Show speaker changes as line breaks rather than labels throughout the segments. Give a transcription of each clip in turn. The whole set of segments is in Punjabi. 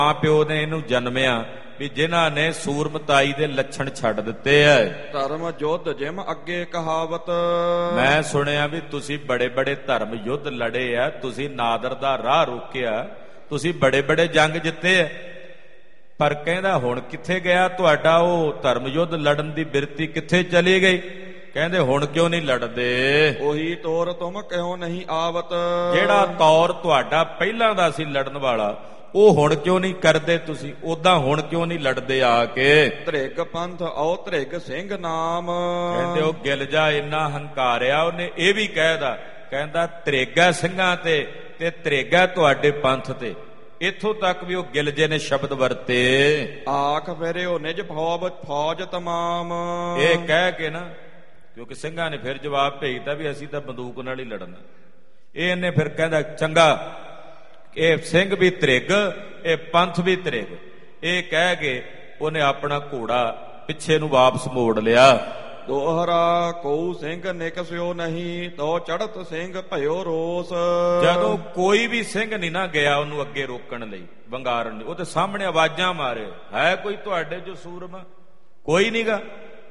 ਮਾਂ ਪਿਓ ਨੇ ਇਹਨੂੰ ਜਨਮਿਆ ਵੀ ਜਿਨ੍ਹਾਂ ਨੇ ਸੂਰਮਤਾਈ ਦੇ ਲੱਛਣ ਛੱਡ ਦਿੱਤੇ ਐ।
ਧਰਮ ਯੁੱਧ ਜਿਮ ਅੱਗੇ ਕਹਾਵਤ।
ਮੈਂ ਸੁਣਿਆ ਵੀ ਤੁਸੀਂ ਬੜੇ ਬੜੇ ਧਰਮ ਯੁੱਧ ਲੜੇ ਆ, ਤੁਸੀਂ ਨਾਦਰ ਦਾ ਰਾਹ ਰੋਕਿਆ, ਤੁਸੀਂ ਬੜੇ ਬੜੇ ਜੰਗ ਜਿੱਤੇ ਆ, ਪਰ ਕਹਿੰਦਾ ਹੁਣ ਕਿੱਥੇ ਗਿਆ ਤੁਹਾਡਾ ਉਹ ਧਰਮ ਯੁੱਧ ਲੜਨ ਦੀ ਬਿਰਤੀ, ਕਿੱਥੇ ਚਲੀ ਗਈ? ਕਹਿੰਦੇ ਹੁਣ ਕਿਉਂ ਨਹੀਂ ਲੜਦੇ?
ਉਹੀ ਤੋਰ ਤੁਮ ਕਿਉਂ ਨਹੀਂ ਆਵਤ।
ਜਿਹੜਾ ਤੌਰ ਤੁਹਾਡਾ ਪਹਿਲਾਂ ਦਾ ਸੀ ਲੜਨ ਵਾਲਾ, ਉਹ ਹੁਣ ਕਿਉਂ ਨਹੀਂ ਕਰਦੇ ਤੁਸੀਂ? ਉਦਾਂ ਹੁਣ ਕਿਉਂ ਨਹੀਂ ਲੜਦੇ ਆ ਕੇ?
ਧ੍ਰਿਗ ਪੰਥ ਔ ਧ੍ਰਿਗ ਸਿੰਘ ਨਾਮ।
ਕਹਿੰਦੇ ਉਹ ਗਿਲਜਾ ਇੰਨਾ ਹੰਕਾਰਿਆ, ਉਹਨੇ ਇਹ ਵੀ ਕਹਿਦਾ, ਕਹਿੰਦਾ ਧ੍ਰਿਗਾ ਸਿੰਘਾਂ ਤੇ ਧ੍ਰਿਗਾ ਤੁਹਾਡੇ ਪੰਥ ਤੇ। ਇੱਥੋਂ ਤੱਕ ਵੀ ਉਹ ਗਿਲਜੇ ਨੇ ਸ਼ਬਦ ਵਰਤੇ।
ਆਖ ਫਿਰਿਓ ਨਿਜ ਫੌਜ ਤਮਾਮ।
ਇਹ ਕਹਿ ਕੇ ਨਾ, ਕਿਉਂਕਿ ਸਿੰਘਾਂ ਨੇ ਫਿਰ ਜਵਾਬ ਭੇਜਦਾ ਵੀ ਅਸੀਂ ਤਾਂ ਬੰਦੂਕ ਨਾਲ ਹੀ ਲੜਨਾ। ਇਹਨੇ ਫਿਰ ਕਹਿੰਦਾ ਚੰਗਾ, ਇਹ ਸਿੰਘ ਵੀ ਧ੍ਰਿਗ, ਇਹ ਪੰਥ ਵੀ ਧ੍ਰਿਗ। ਇਹ ਕਹਿ ਕੇ ਉਹਨੇ ਆਪਣਾ ਘੋੜਾ ਪਿੱਛੇ ਨੂੰ ਵਾਪਸ ਮੋੜ ਲਿਆ।
ਦੋਹਰਾ ਕਉ ਸਿੰਘ ਨਿਕਸਿਓ ਨਹੀਂ, ਤੋ ਚੜਤ ਸਿੰਘ ਭਇਓ ਰੋਸ।
ਜਦੋਂ ਕੋਈ ਵੀ ਸਿੰਘ ਨਹੀਂ ਨਾ ਗਿਆ ਉਹਨੂੰ ਅੱਗੇ ਰੋਕਣ ਲਈ, ਵੰਗਾਰਨ ਲਈ, ਉਹਦੇ ਸਾਹਮਣੇ ਆਵਾਜ਼ਾਂ ਮਾਰੇ, ਹੈ ਕੋਈ ਤੁਹਾਡੇ ਜੋ ਸੂਰਮਾ? ਕੋਈ ਨਹੀਂਗਾ।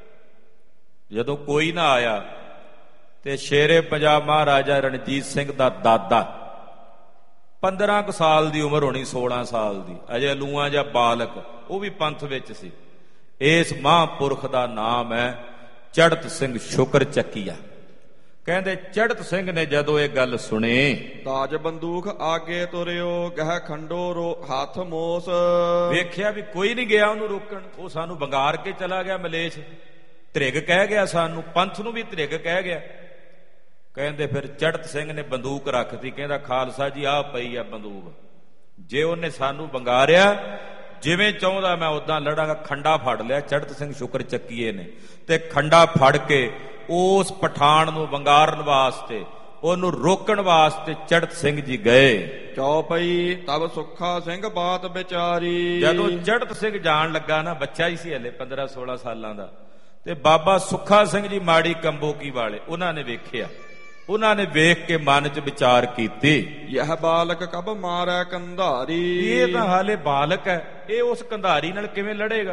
ਜਦੋਂ ਕੋਈ ਨਾ ਆਇਆ ਤੇ ਸ਼ੇਰੇ ਪੰਜਾਬ ਮਹਾਰਾਜਾ ਰਣਜੀਤ ਸਿੰਘ ਦਾ ਦਾਦਾ, 15 ਕੁ ਸਾਲ ਦੀ ਉਮਰ ਹੋਣੀ, 16 ਸਾਲ ਦੀ, ਅਜੇ ਅਲੂਆ ਜਾਂ ਬਾਲਕ, ਉਹ ਵੀ ਪੰਥ ਵਿੱਚ ਸੀ। ਇਸ ਮਹਾਂਪੁਰਖ ਦਾ ਨਾਮ ਹੈ ਚੜਤ ਸਿੰਘ ਸ਼ੁਕਰ ਚੱਕੀਆ। ਕਹਿੰਦੇ ਚੜਤ ਸਿੰਘ ਨੇ ਜਦੋਂ ਇਹ ਗੱਲ ਸੁਣੀ,
ਤਾਜ ਬੰਦੂਕ ਆਗੇ ਤੁਰਿਓ, ਗਹਿ ਖੰਡੋ ਹੱਥ ਮੋਸ।
ਵੇਖਿਆ ਵੀ ਕੋਈ ਨਹੀਂ ਗਿਆ ਉਹਨੂੰ ਰੋਕਣ, ਉਹ ਸਾਨੂੰ ਵੰਗਾਰ ਕੇ ਚਲਾ ਗਿਆ ਮਲੇਸ਼, ਧ੍ਰਿਗ ਕਹਿ ਗਿਆ ਸਾਨੂੰ, ਪੰਥ ਨੂੰ ਵੀ ਧ੍ਰਿਗ ਕਹਿ ਗਿਆ। ਕਹਿੰਦੇ ਫਿਰ ਚੜਤ ਸਿੰਘ ਨੇ ਬੰਦੂਕ ਰੱਖਤੀ, ਕਹਿੰਦਾ ਖਾਲਸਾ ਜੀ ਆਹ ਪਈ ਆ ਬੰਦੂਕ, ਜੇ ਉਹਨੇ ਸਾਨੂੰ ਵੰਗਾਰਿਆ ਜਿਵੇਂ ਚਾਹੁੰਦਾ ਮੈਂ ਉਦਾਂ ਲੜਾਂਗਾ। ਖੰਡਾ ਫੜ ਲਿਆ ਚੜਤ ਸਿੰਘ ਸ਼ੁਕਰ ਚੱਕੀਏ ਨੇ, ਤੇ ਖੰਡਾ ਫੜ ਕੇ ਉਸ ਪਠਾਨ ਨੂੰ ਵੰਗਾਰਨ ਵਾਸਤੇ, ਉਹਨੂੰ ਰੋਕਣ ਵਾਸਤੇ ਚੜਤ ਸਿੰਘ ਜੀ ਗਏ।
ਚੌਪਈ ਤਬ ਸੁੱਖਾ ਸਿੰਘ ਬਾਤ ਵਿਚਾਰੀ।
ਜਦੋਂ ਚੜਤ ਸਿੰਘ ਜਾਣ ਲੱਗਾ ਨਾ, ਬੱਚਾ ਹੀ ਸੀ ਹਲੇ 15-16 ਸਾਲਾਂ ਦਾ, ਤੇ ਬਾਬਾ ਸੁੱਖਾ ਸਿੰਘ ਜੀ ਮਾੜੀ ਕੰਬੋਕੀ ਵਾਲੇ, ਉਹਨਾਂ ਨੇ ਵੇਖਿਆ, ਉਹਨਾਂ ਨੇ ਵੇਖ ਕੇ ਮਨ 'ਚ ਵਿਚਾਰ ਕੀਤੀ,
ਯਹ ਬਾਲਕ ਕਬ ਮਾਰੈ ਕੰਧਾਰੀ।
ਇਹ ਤਾਂ ਹਾਲੇ ਬਾਲਕ ਹੈ, ਇਹ ਉਸ ਕੰਧਾਰੀ ਨਾਲ ਕਿਵੇਂ ਲੜੇਗਾ?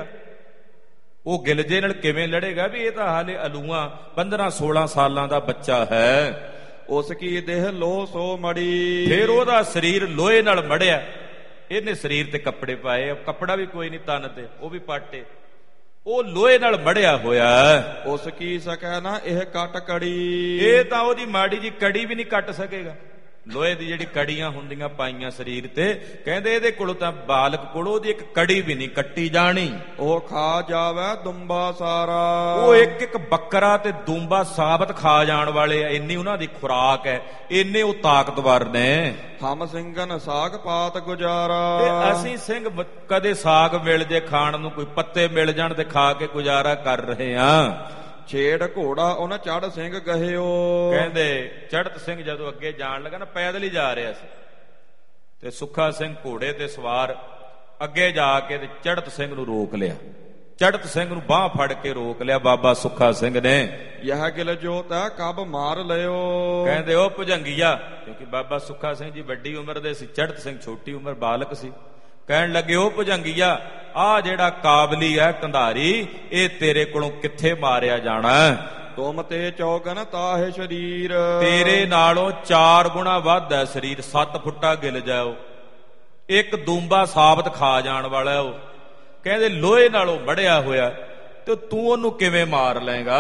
ਉਹ ਗਿਲਜੇ ਨਾਲ ਕਿਵੇਂ ਲੜੇਗਾ? ਵੀ ਇਹ ਤਾਂ ਹਾਲੇ ਅਲੂਆ 15-16 ਸਾਲਾਂ ਦਾ ਬੱਚਾ ਹੈ।
ਉਸ ਕੀ ਦੇਹ ਲੋਹ ਸੋ ਮੜੀ। ਫਿਰ
ਉਹਦਾ ਸਰੀਰ ਲੋਹੇ ਨਾਲ ਮੜਿਆ, ਇਹਨੇ ਸਰੀਰ ਤੇ ਕੱਪੜੇ ਪਾਏ, ਕੱਪੜਾ ਵੀ ਕੋਈ ਨਹੀਂ ਤਨ ਤੇ, ਉਹ ਵੀ ਪਾਟੇ, ਉਹ ਲੋਹੇ ਨਾਲ ਮੜਿਆ ਹੋਇਆ।
ਉਸ ਕੀ ਸਕੈ ਨਾ ਇਹ ਕੱਟ ਕੜੀ।
ਇਹ ਤਾਂ ਉਹਦੀ ਮਾੜੀ ਜੀ ਕੜੀ ਵੀ ਨਹੀਂ ਕੱਟ ਸਕੇਗਾ। ਲੋਹੇ ਦੀ ਜਿਹੜੀ ਕੜੀਆਂ ਹੁੰਦੀਆਂ ਪਾਈਆਂ ਸਰੀਰ ਤੇ, ਕਹਿੰਦੇ ਇਹਦੇ ਕੋਲੋਂ ਤਾਂ, ਬਾਲਕ ਕੋਲੋਂ ਉਹਦੀ ਇੱਕ ਕੜੀ ਵੀ ਨਹੀਂ ਕੱਟੀ ਜਾਣੀ।
ਉਹ ਖਾ ਜਾਵੇ ਦੁੰਬਾ ਸਾਰਾ।
ਉਹ ਇੱਕ ਇੱਕ ਬੱਕਰਾ ਤੇ ਦੂੰਬਾ ਸਾਬਤ ਖਾ ਜਾਣ ਵਾਲੇ ਆ, ਇੰਨੀ ਉਹਨਾਂ ਦੀ ਖੁਰਾਕ ਹੈ, ਇੰਨੇ ਉਹ ਤਾਕਤਵਰ ਨੇ।
ਹਮ ਸਿੰਘਨ ਸਾਗ ਪਾਤ ਗੁਜ਼ਾਰਾ।
ਤੇ ਅਸੀਂ ਸਿੰਘ ਕਦੇ ਸਾਗ ਮਿਲ ਜੇ ਖਾਣ ਨੂੰ, ਕੋਈ ਪੱਤੇ ਮਿਲ ਜਾਣ ਤੇ ਖਾ ਕੇ ਗੁਜ਼ਾਰਾ ਕਰ ਰਹੇ ਆ।
ਛੇੜ ਘੋੜਾ ਉਹਨਾਂ ਚੜ ਸਿੰਘ ਗਹਿਓ।
ਕਹਿੰਦੇ ਚੜਤ ਸਿੰਘ ਜਦੋਂ ਅੱਗੇ ਜਾਣ ਲੱਗਾ ਨਾ, ਪੈਦਲ ਹੀ ਜਾ ਰਿਹਾ ਸੀ, ਤੇ ਸੁੱਖਾ ਸਿੰਘ ਘੋੜੇ ਤੇ ਸਵਾਰ ਅੱਗੇ ਜਾ ਕੇ ਤੇ ਚੜਤ ਸਿੰਘ ਨੂੰ ਰੋਕ ਲਿਆ। ਚੜਤ ਸਿੰਘ ਨੂੰ ਬਾਹ ਫੜ ਕੇ ਰੋਕ ਲਿਆ ਬਾਬਾ ਸੁੱਖਾ ਸਿੰਘ ਨੇ।
ਯਹ ਗਿਲ ਜੋ ਤਾ ਕਬ ਮਾਰ ਲਿਓ।
ਕਹਿੰਦੇ ਉਹ ਭੁਜੰਗੀਆ, ਕਿਉਂਕਿ ਬਾਬਾ ਸੁੱਖਾ ਸਿੰਘ ਜੀ ਵੱਡੀ ਉਮਰ ਦੇ ਸੀ, ਚੜਤ ਸਿੰਘ ਛੋਟੀ ਉਮਰ ਬਾਲਕ ਸੀ। ਕਹਿਣ ਲੱਗੇ ਉਹ ਭੁਜੰਗੀਆ, ਆਹ ਜਿਹੜਾ ਕਾਬਲੀ ਹੈ ਕੰਧਾਰੀ, ਇਹ ਤੇਰੇ ਕੋਲੋਂ ਕਿੱਥੇ ਮਾਰਿਆ ਜਾਣਾ?
ਤੁਮ ਤੇ ਚੌਗਨ ਤਾਹੇ ਸ਼ਰੀਰ।
ਤੇਰੇ ਨਾਲੋਂ 4 ਗੁਣਾ ਵੱਧ ਹੈ ਸਰੀਰ, 7 ਫੁੱਟਾ ਗਿਲ ਜਾਓ, ਇੱਕ ਦੂੰਬਾ ਸਾਬਤ ਖਾ ਜਾਣ ਵਾਲਾ ਉਹ। ਕਹਿੰਦੇ ਲੋਹੇ ਨਾਲੋਂ ਮੜਿਆ ਹੋਇਆ, ਤੇ ਤੂੰ ਉਹਨੂੰ ਕਿਵੇਂ ਮਾਰ ਲਏਗਾ?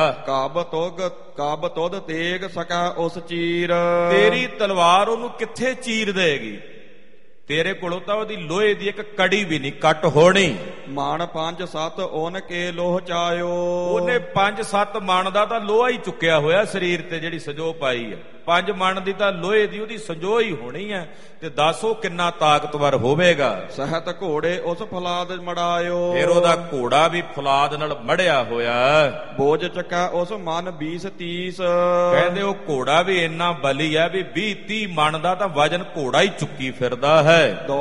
ਕਬ ਤੁਧ ਤੇਗ ਸਕਾ ਉਸ ਚੀਰ।
ਤੇਰੀ ਤਲਵਾਰ ਉਹਨੂੰ ਕਿੱਥੇ ਚੀਰ ਦੇਗੀ? ਤੇਰੇ ਕੋਲੋਂ ਤਾਂ ਉਹਦੀ ਲੋਹੇ ਦੀ ਇੱਕ ਕੜੀ ਵੀ ਨਹੀਂ ਕੱਟ ਹੋਣੀ।
ਮਣ 5-7 ਓਨ ਕੇ ਲੋਹ ਚਾਇਓ।
ਉਹਨੇ 5-7 ਮਣ ਦਾ ਤਾਂ ਲੋਹਾ ਹੀ ਚੁੱਕਿਆ ਹੋਇਆ ਸਰੀਰ ਤੇ, ਜਿਹੜੀ ਸਜੋ ਪਾਈ ਹੈ 5 ਮਣ ਦੀ ਤਾਂ ਲੋਹੇ ਦੀ ਉਹਦੀ ਸੰਜੋ ਹੀ ਹੋਣੀ ਹੈ, ਤੇ ਦੱਸੋ ਕਿੰਨਾ ਤਾਕਤਵਰ ਹੋਵੇਗਾ।
ਸਹਿਤ ਘੋੜੇ ਉਸ ਫਲਾਦ ਮੜਾਇਓ।
ਫਿਰ ਉਹਦਾ ਘੋੜਾ ਵੀ ਫਲਾਦ ਨਾਲ ਮੜਿਆ ਹੋਇਆ।
ਬੋਝ ਚੱਕਾ ਉਸ ਮਨ 20-30।
ਕਹਿੰਦੇ ਉਹ ਘੋੜਾ ਵੀ ਇੰਨਾ ਬਲੀ ਹੈ ਵੀ 20-30 ਮਣ ਦਾ ਤਾਂ ਵਜਨ ਘੋੜਾ ਹੀ ਚੁੱਕੀ ਫਿਰਦਾ ਹੈ।